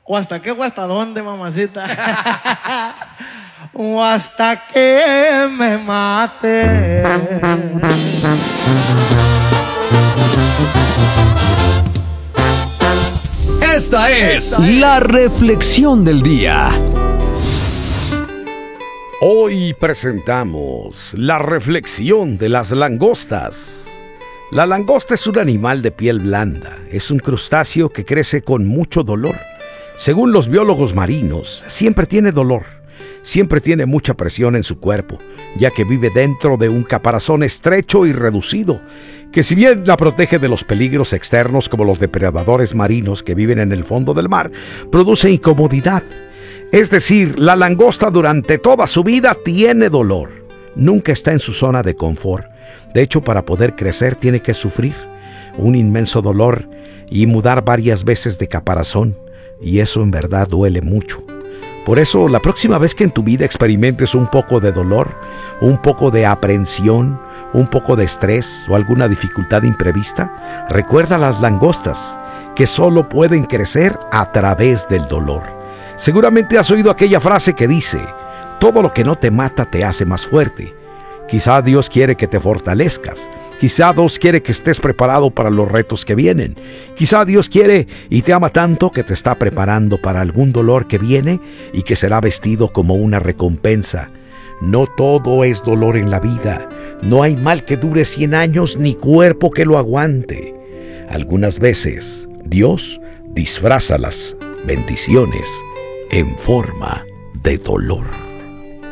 ¿O hasta qué o hasta dónde, mamacita? O hasta que me mate. Esta es la reflexión del día. Hoy presentamos la reflexión de las langostas. La langosta es un animal de piel blanda. Es un crustáceo que crece con mucho dolor. Según los biólogos marinos, siempre tiene dolor. Siempre tiene mucha presión en su cuerpo, ya que vive dentro de un caparazón estrecho y reducido, que si bien la protege de los peligros externos como los depredadores marinos que viven en el fondo del mar, produce incomodidad. Es decir, la langosta durante toda su vida tiene dolor. Nunca está en su zona de confort. De hecho, para poder crecer tiene que sufrir un inmenso dolor y mudar varias veces de caparazón, y eso en verdad duele mucho. Por eso, la próxima vez que en tu vida experimentes un poco de dolor, un poco de aprensión, un poco de estrés o alguna dificultad imprevista, recuerda las langostas, que solo pueden crecer a través del dolor. Seguramente has oído aquella frase que dice: todo lo que no te mata te hace más fuerte. Quizá Dios quiere que te fortalezcas. Quizá Dios quiere que estés preparado para los retos que vienen. Quizá Dios quiere y te ama tanto que te está preparando para algún dolor que viene y que será vestido como una recompensa. No todo es dolor en la vida. No hay mal que dure 100 años ni cuerpo que lo aguante. Algunas veces Dios disfraza las bendiciones en forma de dolor.